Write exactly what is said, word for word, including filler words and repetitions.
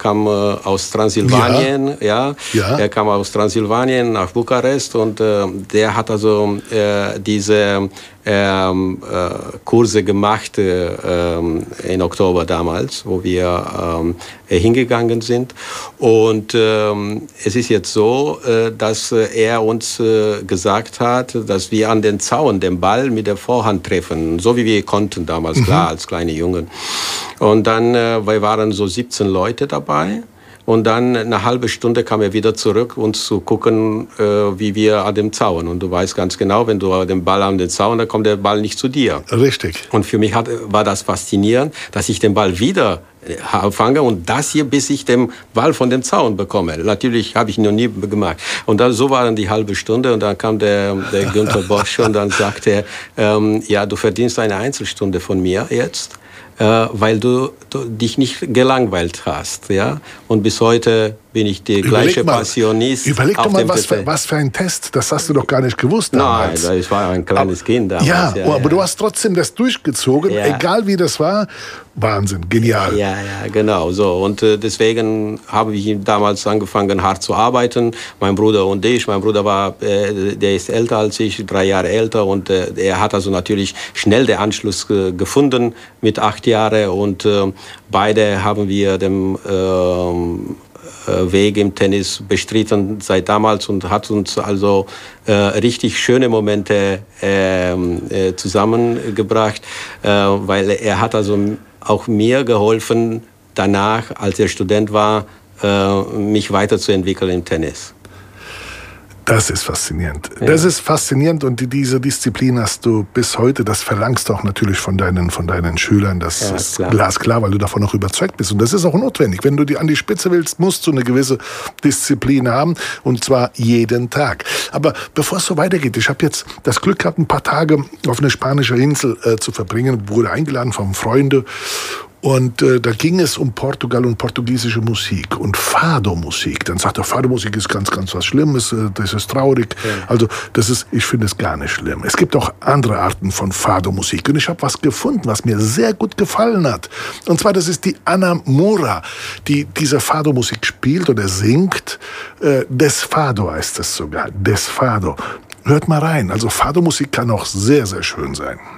kam äh, aus Transsilvanien, ja. Ja. ja. Er kam aus Transsilvanien nach Bukarest und äh, der hat also äh, diese Ähm, äh, Kurse gemacht äh, in Oktober damals, wo wir ähm, hingegangen sind. Und ähm, es ist jetzt so, äh, dass er uns äh, gesagt hat, dass wir an den Zaun den Ball mit der Vorhand treffen, so wie wir konnten damals, mhm. klar, als kleine Jungen. Und dann, äh, wir waren so siebzehn Leute dabei. Und dann eine halbe Stunde kam er wieder zurück, uns zu gucken, äh, wie wir an dem Zaun. Und du weißt ganz genau, wenn du den Ball an den Zaun, dann kommt der Ball nicht zu dir. Richtig. Und für mich hat, war das faszinierend, dass ich den Ball wieder fange und das hier, bis ich den Ball von dem Zaun bekomme. Natürlich habe ich noch nie gemacht. Und dann, so war dann die halbe Stunde und dann kam der, der Günther Bosch und dann sagte er, ähm, ja, du verdienst eine Einzelstunde von mir jetzt. Äh, weil du, du dich nicht gelangweilt hast, ja. Und bis heute bin ich der gleiche mal, Passionist. Überleg doch mal, was für, was für ein Test. Das hast du doch gar nicht gewusst damals. Nein, ich war ein kleines aber, Kind damals. Ja, ja, aber ja. du hast trotzdem das durchgezogen, ja. egal wie das war. Wahnsinn, genial. Ja, ja, genau so. Und äh, deswegen habe ich damals angefangen, hart zu arbeiten. Mein Bruder und ich. Mein Bruder war, äh, der ist älter als ich, drei Jahre älter. Und äh, er hat also natürlich schnell den Anschluss äh, gefunden mit acht Jahren. Und äh, beide haben wir den äh, Weg im Tennis bestritten seit damals und hat uns also äh, richtig schöne Momente äh, äh, zusammengebracht, äh, weil er hat also auch mir geholfen, danach, als er Student war, äh, mich weiterzuentwickeln im Tennis. Das ist faszinierend. Ja. Das ist faszinierend und die, diese Disziplin hast du bis heute, das verlangst du auch natürlich von deinen, von deinen Schülern. Das ja, ist klar. glasklar, weil du davon noch überzeugt bist. Und das ist auch notwendig. Wenn du die an die Spitze willst, musst du eine gewisse Disziplin haben und zwar jeden Tag. Aber bevor es so weitergeht, ich habe jetzt das Glück gehabt, ein paar Tage auf eine spanische Insel äh, zu verbringen, wurde eingeladen von Freunden. Und äh, da ging es um Portugal und portugiesische Musik und Fado-Musik. Dann sagt er, Fado-Musik ist ganz, ganz was Schlimmes, äh, das ist traurig. Ja. Also das ist, ich finde es gar nicht schlimm. Es gibt auch andere Arten von Fado-Musik. Und ich habe was gefunden, was mir sehr gut gefallen hat. Und zwar, das ist die Ana Moura, die diese Fado-Musik spielt oder singt. Äh, Desfado heißt es sogar, Desfado. Hört mal rein. Also Fado-Musik kann auch sehr, sehr schön sein.